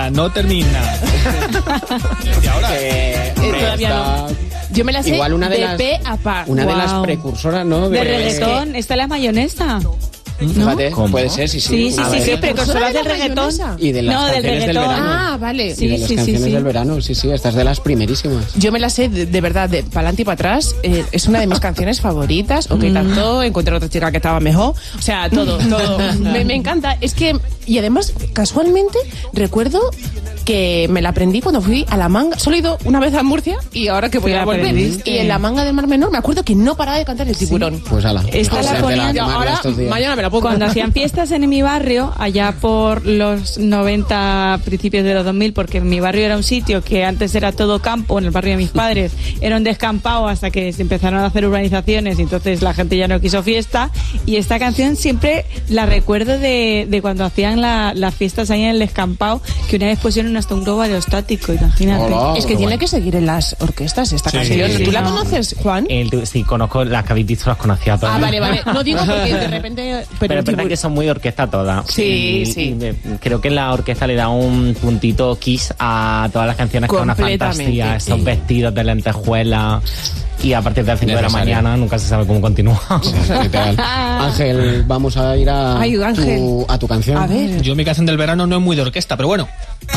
termina. ¿Y ahora? Todavía no. Yo me la sé igual una de de las, pe a pa. Una de las precursoras, ¿no? De reggaetón. Esta es la mayonesa. Fíjate, ¿Cómo? puede ser, sí. Sí, precursoras del reggaetón. Y de las del canciones del reggaetón. verano. Vale. Y de las canciones del verano, sí, esta es de las primerísimas. Yo me la sé de verdad, de para adelante y para atrás. Es una de mis canciones favoritas. O que tanto, encontré otra chica que estaba mejor. O sea, todo. me encanta. Es que, y además, casualmente, recuerdo que me la aprendí cuando fui a la Manga. Solo he ido una vez a Murcia y ahora que voy a volver. aprendiste. Y en la Manga del Mar Menor me acuerdo que no paraba de cantar El Tiburón. Pues ala. Esta la ponían Ahora, mañana me la pongo. Cuando hacían fiestas en mi barrio, allá por los 90, principios de los 2000, porque mi barrio era un sitio que antes era todo campo, en el barrio de mis padres, era un descampado hasta que se empezaron a hacer urbanizaciones y entonces la gente ya no quiso fiesta. Y esta canción siempre la recuerdo de cuando hacían las fiestas ahí en el descampado, que una vez pusieron hasta un globo aerostático, imagínate. Hola. Es que tiene que seguir en las orquestas esta canción. ¿Tú la conoces, Juan? Sí, conozco las que habéis dicho, las conocía todas. Vale. No digo porque de repente... Pero es verdad que son muy orquesta todas. Sí. Creo que la orquesta le da un puntito kiss a todas las canciones, que es una fantasía. Esos vestidos de lentejuela. Y a partir de las 5 de la mañana nunca se sabe cómo continúa. Literal. Ángel, vamos a ir a tu canción. A ver. Yo mi canción del verano no es muy de orquesta, pero bueno.